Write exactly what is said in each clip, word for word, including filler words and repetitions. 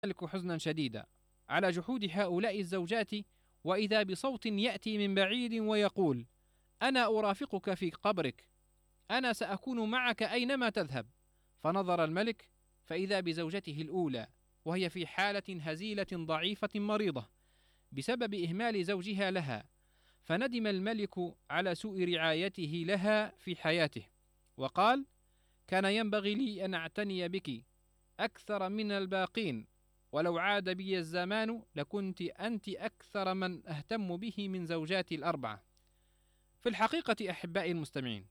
الملك حزنا شديدا على جحود هؤلاء الزوجات، وإذا بصوت يأتي من بعيد ويقول: أنا أرافقك في قبرك، أنا سأكون معك أينما تذهب. فنظر الملك فإذا بزوجته الأولى وهي في حالة هزيلة ضعيفة مريضة بسبب إهمال زوجها لها، فندم الملك على سوء رعايته لها في حياته، وقال: كان ينبغي لي أن أعتني بك أكثر من الباقين، ولو عاد بي الزمان لكنت أنت أكثر من أهتم به من زوجاتي الأربعة. في الحقيقة أحبائي المستمعين،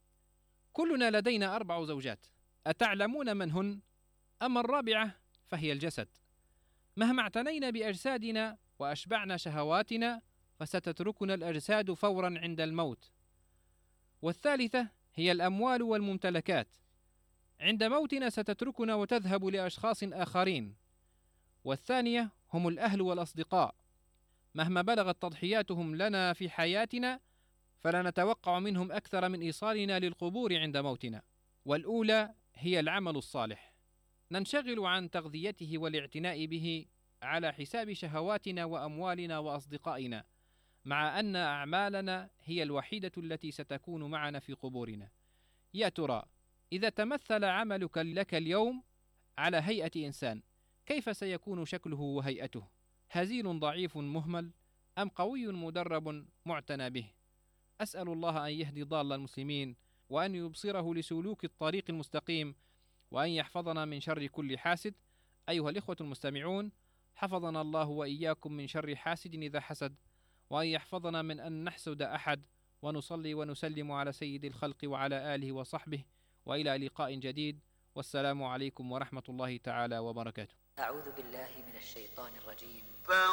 كلنا لدينا أربع زوجات، أتعلمون من هن؟ أما الرابعة فهي الجسد. مهما اعتنينا بأجسادنا وأشبعنا شهواتنا فستتركنا الأجساد فورا عند الموت. والثالثة هي الأموال والممتلكات، عند موتنا ستتركنا وتذهب لأشخاص آخرين. والثانية هم الأهل والأصدقاء، مهما بلغت تضحياتهم لنا في حياتنا فلا نتوقع منهم أكثر من إيصالنا للقبور عند موتنا. والأولى هي العمل الصالح، ننشغل عن تغذيته والاعتناء به على حساب شهواتنا وأموالنا وأصدقائنا، مع أن أعمالنا هي الوحيدة التي ستكون معنا في قبورنا. يا ترى إذا تمثل عملك لك اليوم على هيئة إنسان، كيف سيكون شكله وهيئته؟ هزيل ضعيف مهمل أم قوي مدرب معتنى به؟ أسأل الله أن يهدي ضال المسلمين، وأن يبصره لسلوك الطريق المستقيم، وأن يحفظنا من شر كل حاسد. أيها الإخوة المستمعون، حفظنا الله وإياكم من شر حاسد إذا حسد، وأن يحفظنا من أن نحسد أحد، ونصلي ونسلم على سيد الخلق وعلى آله وصحبه، وإلى لقاء جديد، والسلام عليكم ورحمة الله تعالى وبركاته. أعوذ بالله من الشيطان الرجيم.